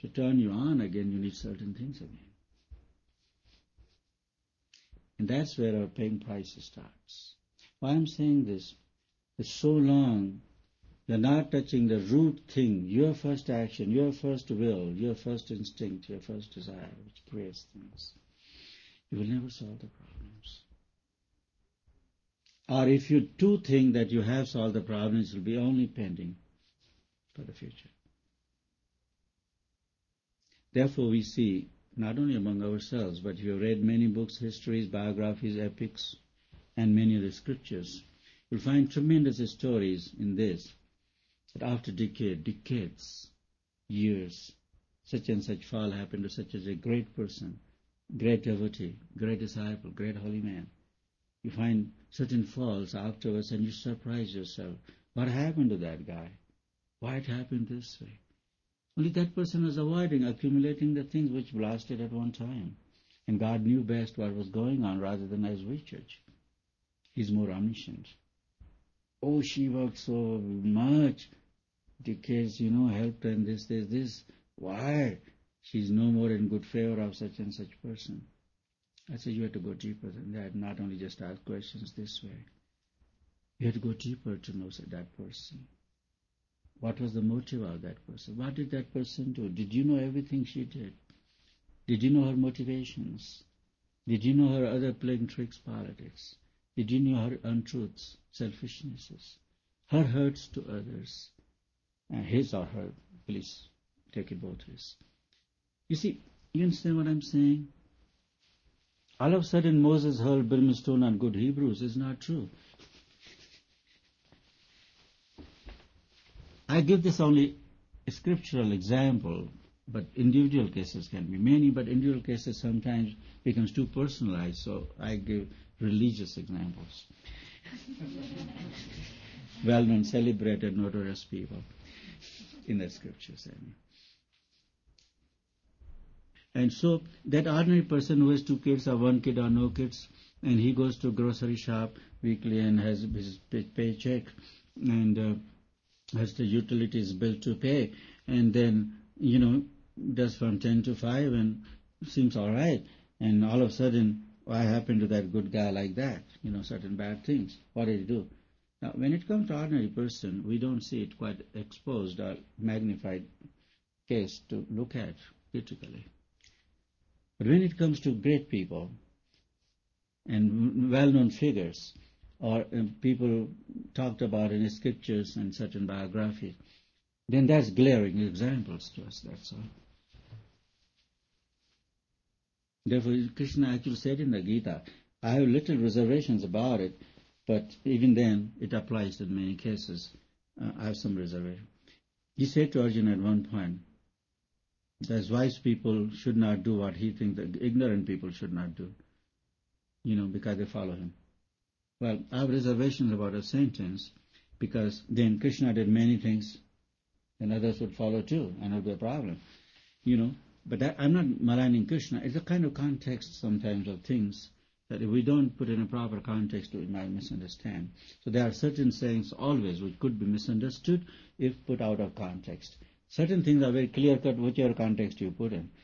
To turn you on again, you need certain things again. And that's where our paying price starts. Why I'm saying this, it's so long, you're not touching the root thing, your first action, your first will, your first instinct, your first desire, which creates things. You will never solve the problems. Or if you do think that you have solved the problems, it will be only pending for the future. Therefore we see, not only among ourselves, but you have read many books, histories, biographies, epics, and many of the scriptures, you'll find tremendous stories in this, that after decades, years, such and such fall happened to such as a great person, great devotee, great disciple, great holy man. You find certain falls afterwards and you surprise yourself. What happened to that guy? Why it happened this way? Only that person was avoiding accumulating the things which blasted at one time. And God knew best what was going on rather than as we judge. He's more omniscient. Oh, she worked so much. Decades, helped and this. Why? She's no more in good favor of such and such person. I said, you have to go deeper than that, not only just ask questions this way. You have to go deeper to know that person. What was the motive of that person? What did that person do? Did you know everything she did? Did you know her motivations? Did you know her other playing tricks, politics? Did you know her untruths, selfishnesses, her hurts to others? His or her, please take it both ways. You see, you understand what I'm saying? All of a sudden Moses hurled brimstone on good Hebrews. It's not true. I give this only a scriptural example, but individual cases can be many, but individual cases sometimes becomes too personalized, so I give religious examples. Well-known, celebrated, notorious people in the scriptures. And so that ordinary person who has 2 kids or 1 kid or no kids, and he goes to a grocery shop weekly and has his paycheck and has the utilities bill to pay, and then, does from 10 to 5 and seems all right. And all of a sudden, what happened to that good guy like that? Certain bad things. What did he do? Now, when it comes to ordinary person, we don't see it quite exposed or magnified case to look at critically. But when it comes to great people and well-known figures, or people talked about in the scriptures and certain biographies, then that's glaring examples to us, that's all. Therefore, Krishna actually said in the Gita, I have little reservations about it, but even then, it applies in many cases. I have some reservation. He said to Arjuna at one point, that wise people should not do what he thinks that ignorant people should not do, because they follow him. Well, I have reservations about a sentence, because then Krishna did many things, and others would follow too, and it would be a problem, But I'm not maligning Krishna. It's a kind of context sometimes of things that if we don't put in a proper context, we might misunderstand. So there are certain sayings always which could be misunderstood if put out of context. Certain things are very clear-cut, whichever context you put in,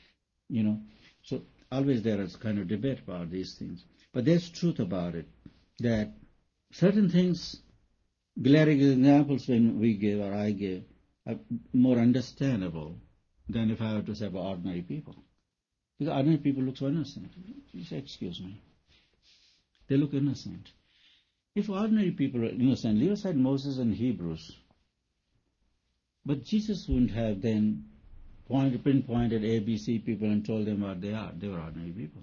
So always there is kind of debate about these things. But there's truth about it, that certain things, glaring examples when we give or I give, are more understandable than if I were to say about ordinary people. Because ordinary people look so innocent. You say, excuse me. They look innocent. If ordinary people are innocent, leave aside Moses and Hebrews. But Jesus wouldn't have then pinpointed A, B, C people and told them what they are. They were ordinary people.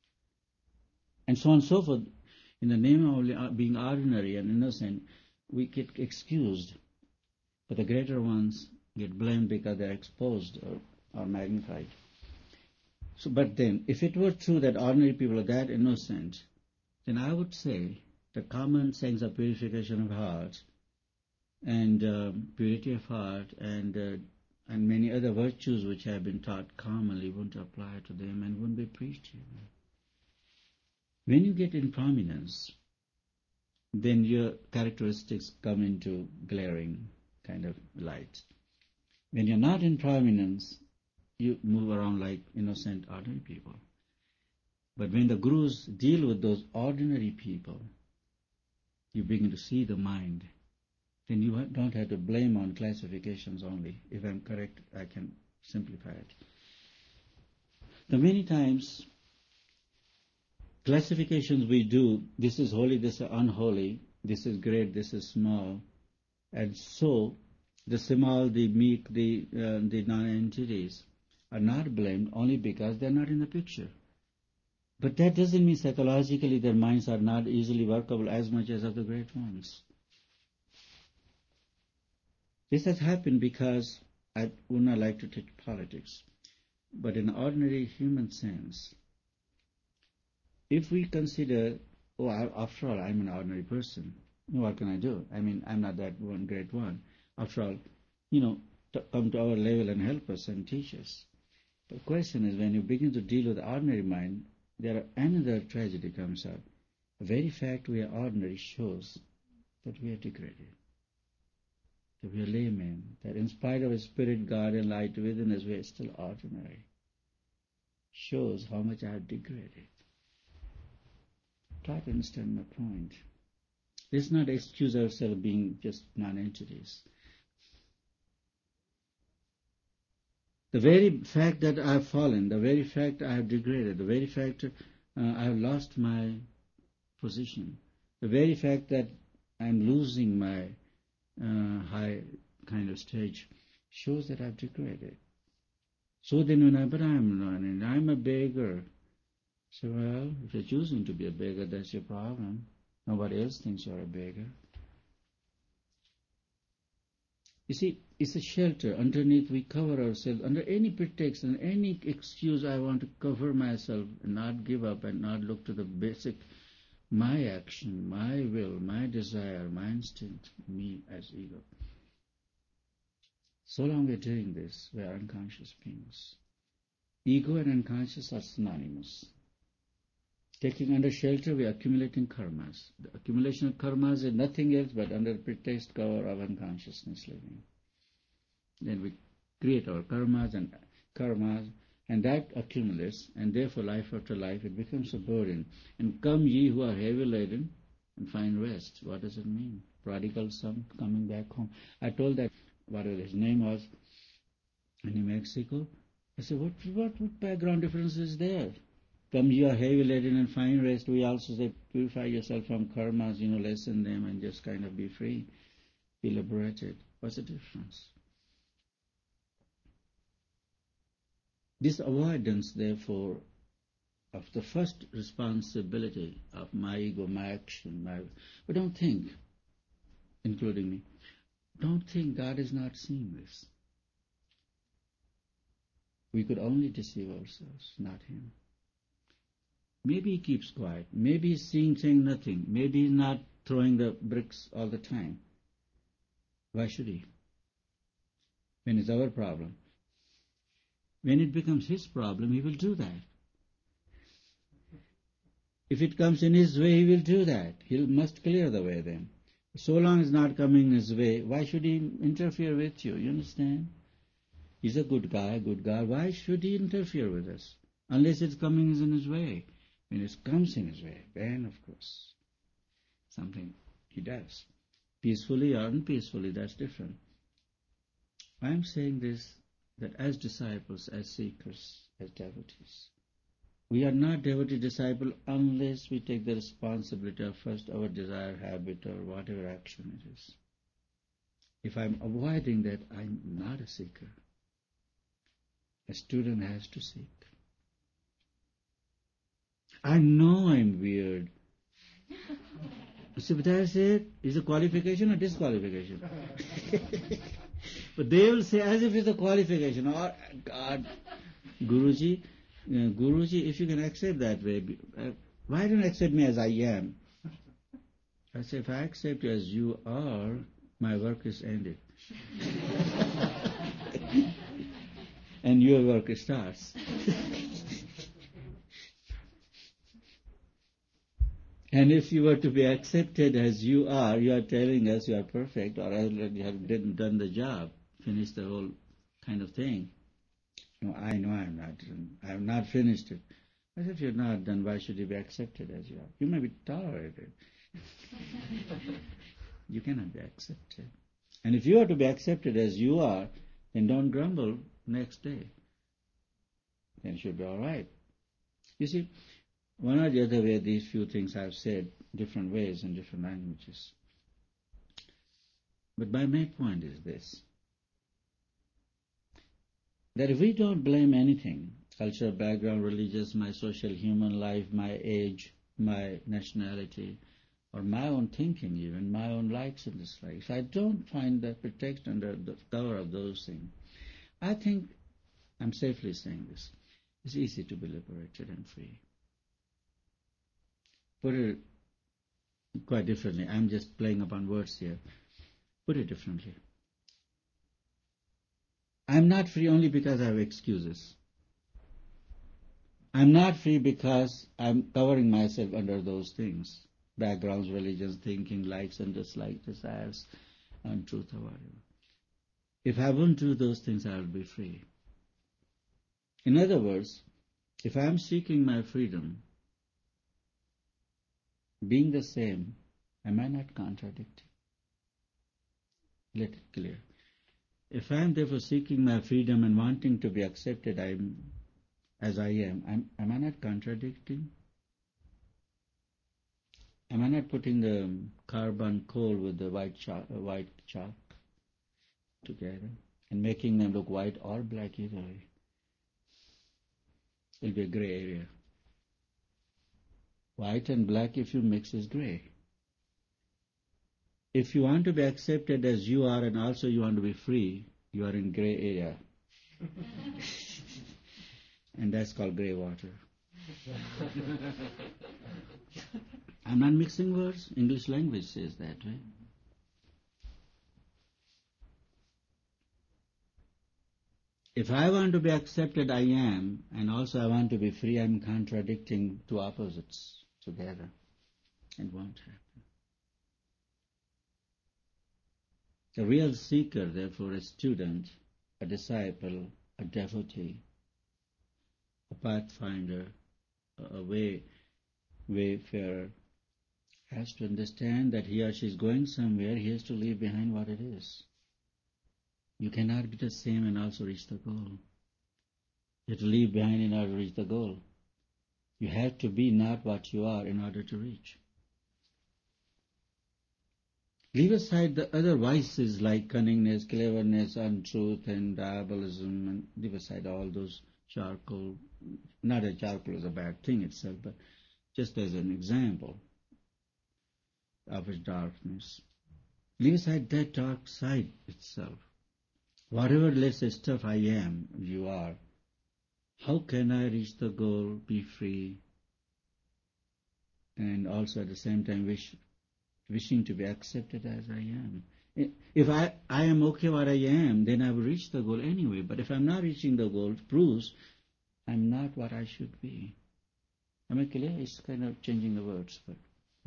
And so on and so forth. In the name of being ordinary and innocent, we get excused. But the greater ones get blamed because they're exposed or magnified. So, but then, if it were true that ordinary people are that innocent, then I would say the common sayings of purification of heart and purity of heart and many other virtues which have been taught commonly wouldn't apply to them and wouldn't be preached even. When you get in prominence, then your characteristics come into glaring kind of light. When you're not in prominence, you move around like innocent, ordinary people. But when the gurus deal with those ordinary people, you begin to see the mind. Then you don't have to blame on classifications only. If I'm correct, I can simplify it. The many times, classifications we do, this is holy, this is unholy, this is great, this is small, and so the small, the meek, the non-entities are not blamed only because they're not in the picture. But that doesn't mean psychologically their minds are not easily workable as much as of the great ones. This has happened because I would not like to teach politics, but in ordinary human sense, if we consider, after all, I'm an ordinary person, what can I do? I mean, I'm not that one great one. After all, come to our level and help us and teach us. The question is, when you begin to deal with the ordinary mind, another tragedy comes up. The very fact we are ordinary shows that we are degraded, that we are laymen, that in spite of a spirit, God and light within us, we are still ordinary. Shows how much I have degraded. Try to understand my point. Let's not excuse ourselves being just non-entities. The very fact that I have fallen, the very fact I have degraded, the very fact I have lost my position, the very fact that I am losing my high kind of stage shows that I have degraded. So then but I'm a beggar. So, well, if you're choosing to be a beggar, that's your problem. Nobody else thinks you're a beggar. You see, it's a shelter. Underneath we cover ourselves. Under any pretext and any excuse, I want to cover myself and not give up and not look to the basic, my action, my will, my desire, my instinct, me as ego. So long we're doing this, we are unconscious beings. Ego and unconscious are synonymous. Taking under shelter, we are accumulating karmas. The accumulation of karmas is nothing else but under the pretext cover of unconsciousness living. Then we create our karmas, and that accumulates, and therefore life after life it becomes a burden. And come ye who are heavy laden and find rest. What does it mean? Prodigal son coming back home. I told that, whatever his name was, in New Mexico, I said, what background difference is there? Come you are heavy laden and find rest. We also say purify yourself from karmas, lessen them and just kind of be free, be liberated. What's the difference? This avoidance, therefore, of the first responsibility of my ego, my action, but don't think, including me, don't think God is not seeing this. We could only deceive ourselves, not Him. Maybe He keeps quiet. Maybe He's saying nothing. Maybe He's not throwing the bricks all the time. Why should He? When it's our problem. When it becomes His problem, He will do that. If it comes in His way, He will do that. He must clear the way then. So long as it's not coming His way, why should He interfere with you? You understand? He's a good guy, good God. Why should He interfere with us? Unless it's coming in His way. When it comes in His way, then of course, something He does. Peacefully or unpeacefully, that's different. I'm saying this, that as disciples, as seekers, as devotees, we are not devotee disciple unless we take the responsibility of first our desire, habit, or whatever action it is. If I'm avoiding that, I'm not a seeker. A student has to seek. I know I'm weird. So, but that's it. Is it qualification or disqualification? But they will say as if it's a qualification. Oh, God, Guruji, if you can accept that way, why don't you accept me as I am? I say, if I accept you as you are, my work is ended. And your work starts. And if you were to be accepted as you are telling us you are perfect, or you have done the job, finished the whole kind of thing. No, I know I'm not done. I have not finished it. I said, if you're not done, why should you be accepted as you are? You may be tolerated. You cannot be accepted. And if you are to be accepted as you are, then don't grumble next day. Then it should be all right. You see, one or the other way, these few things I've said different ways in different languages. But my main point is this, that if we don't blame anything, cultural background, religious, my social human life, my age, my nationality, or my own thinking even, my own likes and dislikes, I don't find that protection under the cover of those things. I think, I'm safely saying this, it's easy to be liberated and free. Put it quite differently, I'm just playing upon words here. Put it differently. I'm not free only because I have excuses. I'm not free because I'm covering myself under those things. Backgrounds, religions, thinking, likes and dislikes, desires, untruth or whatever. If I won't do those things, I will be free. In other words, if I'm seeking my freedom, being the same, am I not contradicting? Let it clear. If I am therefore seeking my freedom and wanting to be accepted as I am I not contradicting? Am I not putting the carbon coal with the white chalk together and making them look white or black either way? It'll be a gray area. White and black, if you mix, is gray. If you want to be accepted as you are and also you want to be free, you are in gray area. And that's called gray water. I'm not mixing words. English language says that way. If I want to be accepted, I am, and also I want to be free, I'm contradicting two opposites together. It won't happen. The real seeker, therefore, a student, a disciple, a devotee, a pathfinder, a wayfarer, has to understand that he or she is going somewhere, he has to leave behind what it is. You cannot be the same and also reach the goal. You have to leave behind in order to reach the goal. You have to be not what you are in order to reach. Leave aside the other vices like cunningness, cleverness, untruth, and diabolism, and leave aside all those charcoal. Not that charcoal is a bad thing itself, but just as an example of its darkness. Leave aside that dark side itself. Whatever lesser stuff I am, you are, how can I reach the goal, be free, and also at the same time wishing to be accepted as I am? If I am okay what I am, then I will reach the goal anyway. But if I'm not reaching the goal, it proves I'm not what I should be. Am I clear? It's kind of changing the words, but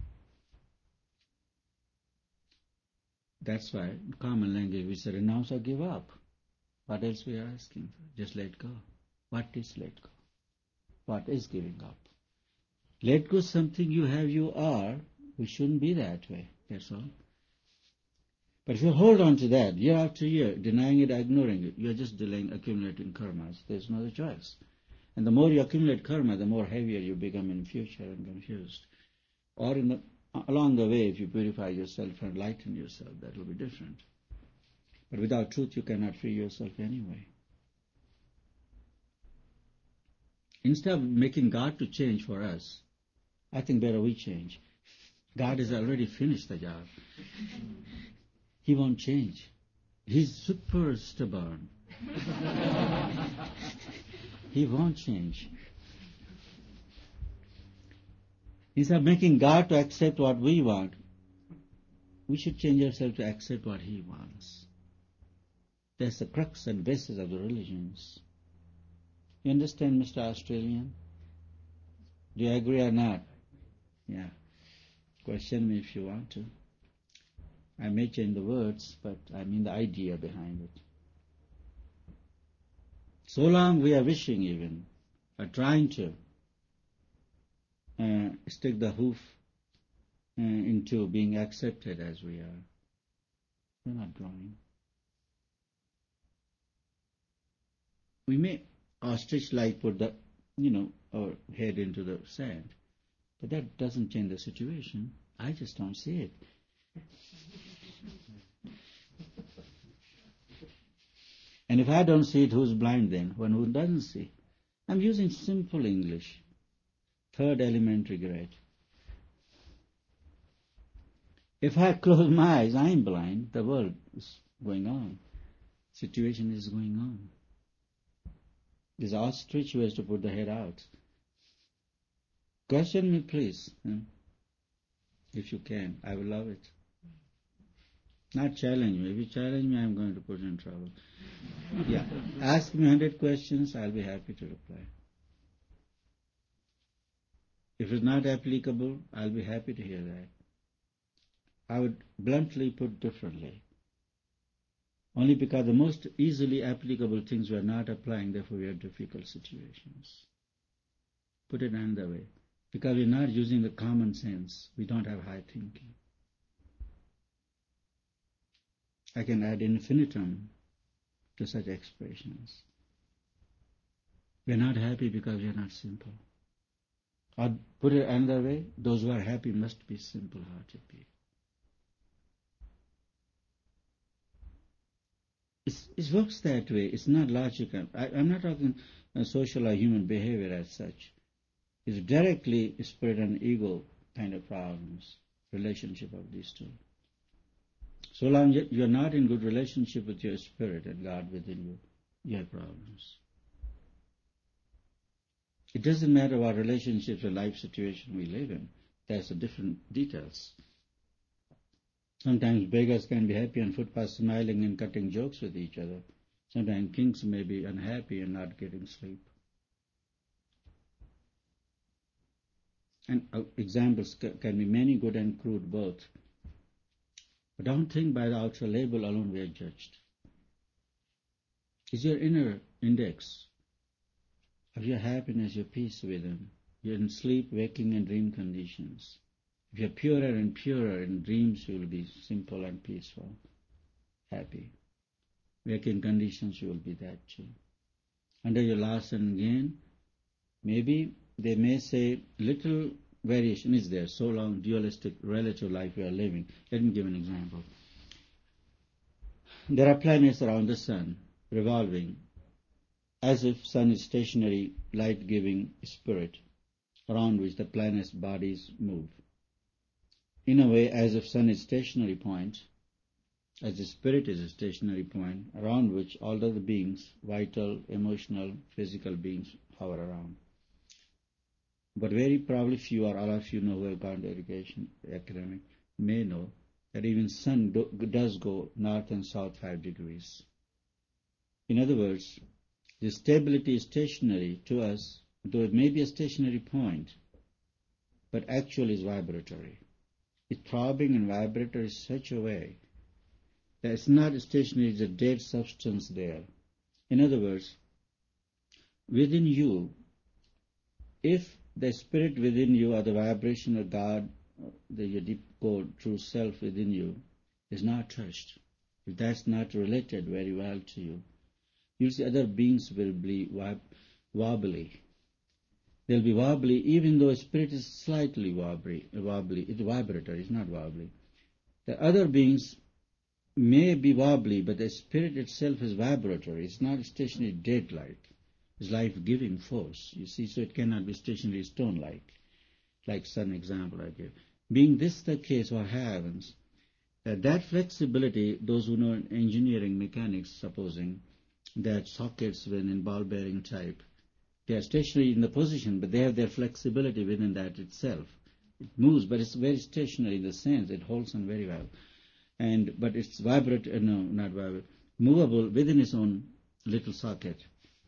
that's why in common language we say renounce or give up. What else we are asking for? Just let go. What is let go? What is giving up? Let go something you have, you are. We shouldn't be that way. That's all. But if you hold on to that year after year, denying it, ignoring it, you're just delaying accumulating karmas. There's no other choice. And the more you accumulate karma, the more heavier you become in future and confused. Or along the way, if you purify yourself and enlighten yourself, that will be different. But without truth, you cannot free yourself anyway. Instead of making God to change for us, I think better we change. God has already finished the job. He won't change. He's super stubborn. He won't change. Instead of making God to accept what we want, we should change ourselves to accept what He wants. That's the crux and basis of the religions. You understand, Mr. Australian? Do you agree or not? Yeah. Question me if you want to. I may change the words, but I mean the idea behind it. So long we are wishing even, or trying to stick the hoof into being accepted as we are, we're not growing. We may ostrich-like put the, our head into the sand, but that doesn't change the situation. I just don't see it. And if I don't see it, who's blind then? One who doesn't see. I'm using simple English. Third elementary grade. If I close my eyes, I'm blind. The world is going on. Situation is going on. This ostrich who has to put the head out. Question me, please. If you can. I will love it. Not challenge me. If you challenge me, I'm going to put you in trouble. Yeah. Ask me 100 questions, I'll be happy to reply. If it's not applicable, I'll be happy to hear that. I would bluntly put differently. Only because the most easily applicable things we are not applying, therefore we have difficult situations. Put it another way. Because we're not using the common sense, we don't have high thinking. I can add infinitum to such expressions. We're not happy because we're not simple. Or put it another way, those who are happy must be simple-hearted people. It works that way. It's not logical. I'm not talking social or human behavior as such. It's directly spirit and ego kind of problems, relationship of these two. So long you're not in good relationship with your spirit and God within you, you have problems. It doesn't matter what relationships or life situation we live in. There's a different details. Sometimes beggars can be happy on footpath smiling and cutting jokes with each other. Sometimes kings may be unhappy and not getting sleep. And examples can be many, good and crude both. But don't think by the outer label alone we are judged. Is your inner index of your happiness, your peace within? You're in sleep, waking and dream conditions. If you're purer and purer in dreams, you will be simple and peaceful, happy. Waking conditions, you will be that too. Under your loss and gain, maybe they may say little variation is there, so long dualistic relative life we are living. Let me give an example. There are planets around the sun, revolving, as if sun is stationary, light-giving spirit, around which the planets' bodies move. In a way, as if sun is stationary point, as the spirit is a stationary point, around which all other beings, vital, emotional, physical beings, hover around. But very probably few or all of you know who have gone to education, academic, may know that even sun does go north and south 5 degrees. In other words, the stability is stationary to us, though it may be a stationary point, but actually is vibratory. It's throbbing and vibratory in such a way that it's not stationary, it's a dead substance there. In other words, within you, if the spirit within you or the vibration of God, your deep core, true self within you, is not touched, if that's not related very well to you, you'll see other beings will be wobbly. They'll be wobbly even though spirit is slightly wobbly. It's vibratory, it's not wobbly. The other beings may be wobbly, but the spirit itself is vibratory. It's not stationary dead-like. It's life-giving force, you see, so it cannot be stationary stone-like sun example I gave. Being this the case, what happens, that flexibility, those who know engineering mechanics, supposing that sockets when in ball bearing type, they are stationary in the position, but they have their flexibility within that itself. It moves, but it's very stationary in the sense it holds on very well. But it's movable within its own little socket,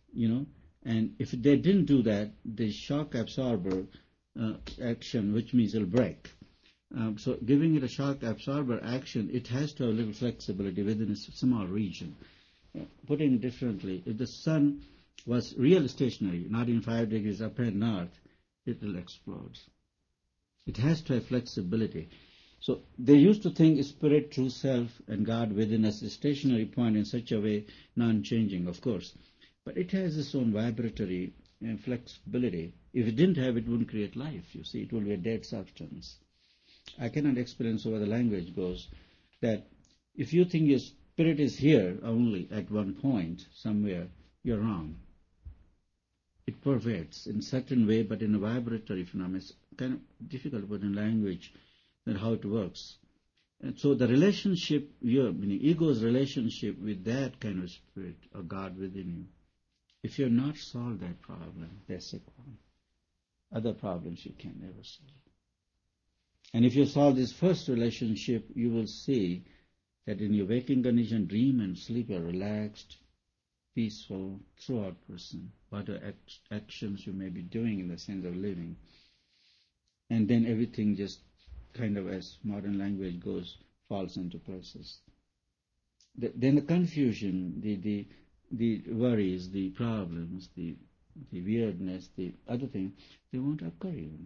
And if they didn't do that, the shock absorber action, which means it'll break. So giving it a shock absorber action, it has to have a little flexibility within a small region. Putting it differently, if the sun was real stationary, not in 5 degrees up and north, it will explode. It has to have flexibility. So they used to think spirit, true self, and God within us is stationary point in such a way, non-changing, of course. But it has its own vibratory and flexibility. If it didn't have, it wouldn't create life, you see. It will be a dead substance. I cannot explain so where the language goes, that if you think your spirit is here only at one point, somewhere, you're wrong. It pervades in certain way, but in a vibratory phenomenon. It's kind of difficult to put in language that how it works. And so the relationship, meaning ego's relationship with that kind of spirit or God within you, if you have not solved that problem, that's it. Other problems you can never solve. And if you solve this first relationship, you will see that in your waking condition, dream and sleep, you're relaxed, peaceful, throughout person, whatever actions you may be doing in the sense of living. And then everything just kind of, as modern language goes, falls into places. Then the confusion, the worries, the problems, the weirdness, the other thing, they won't occur even.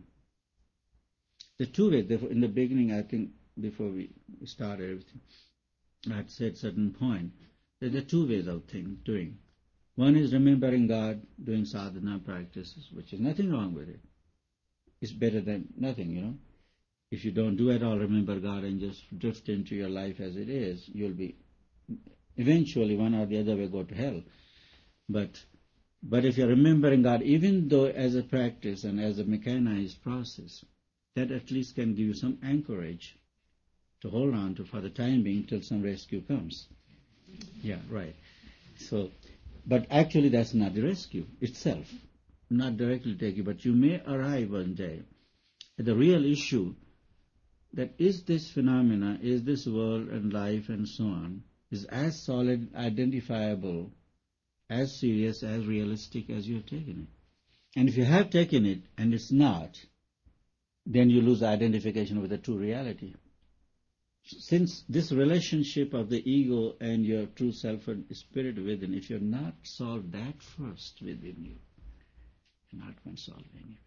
The two ways, therefore, in the beginning, I think, before we started everything, I had said certain point, that there are two ways of doing. One is remembering God, doing sadhana practices, which is nothing wrong with it. It's better than nothing, If you don't do at all, remember God and just drift into your life as it is, you'll be, eventually one or the other will go to hell. But if you're remembering God, even though as a practice and as a mechanized process, that at least can give you some anchorage to hold on to for the time being till some rescue comes. Yeah, right. So, but actually that's not the rescue itself. Not directly take you, but you may arrive one day at the real issue that is this phenomena, is this world and life and so on, is as solid, identifiable, as serious, as realistic as you have taken it. And if you have taken it and it's not, then you lose identification with the true reality. Since this relationship of the ego and your true self and spirit within, if you have not solved that first within you, you're not going to solve anything.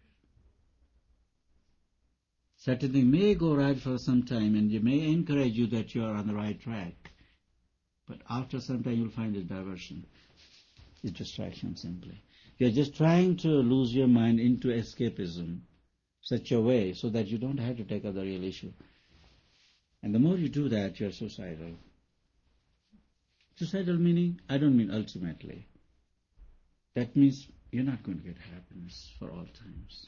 Certain things may go right for some time and they may encourage you that you are on the right track. But after some time you'll find a diversion. It's distraction simply. You're just trying to lose your mind into escapism such a way so that you don't have to take up the real issue. And the more you do that, you're suicidal. Suicidal meaning, I don't mean ultimately. That means you're not going to get happiness for all times.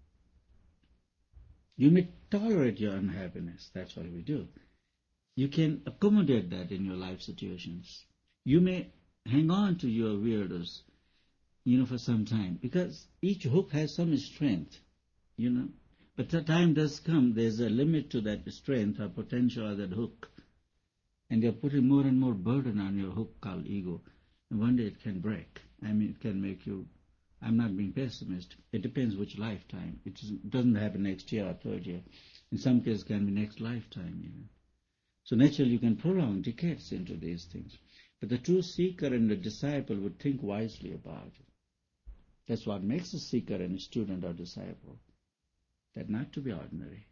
You may tolerate your unhappiness, that's what we do. You can accommodate that in your life situations. You may hang on to your weirdos, for some time, because each hook has some strength, But the time does come, there's a limit to that strength or potential of that hook. And you're putting more and more burden on your hook called ego. And one day it can break. It can make you, I'm not being pessimist. It depends which lifetime. It doesn't happen next year or third year. In some cases it can be next lifetime even. So naturally you can prolong decades into these things. But the true seeker and the disciple would think wisely about it. That's what makes a seeker and a student or disciple. That not to be ordinary.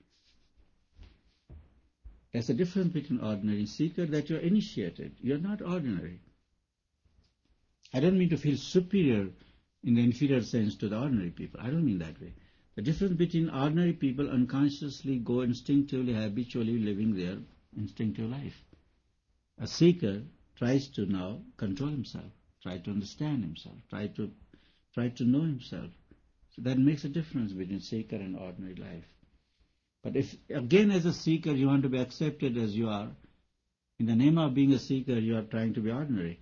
There's a difference between ordinary seeker, that you're initiated. You're not ordinary. I don't mean to feel superior in the inferior sense to the ordinary people. I don't mean that way. The difference between ordinary people unconsciously go instinctively, habitually living their instinctive life. A seeker tries to now control himself, try to understand himself, try to know himself. So that makes a difference between seeker and ordinary life. But if, again, as a seeker, you want to be accepted as you are, in the name of being a seeker, you are trying to be ordinary.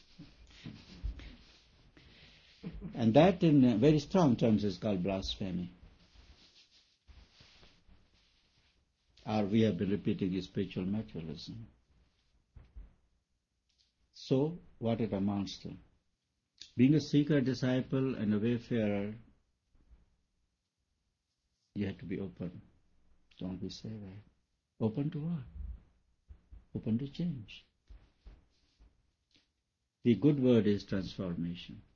And that, in very strong terms, is called blasphemy. Or we have been repeating is spiritual materialism. So, what it amounts to? Being a seeker, disciple, and a wayfarer, you have to be open. Don't be say that. Open to what? Open to change. The good word is transformation.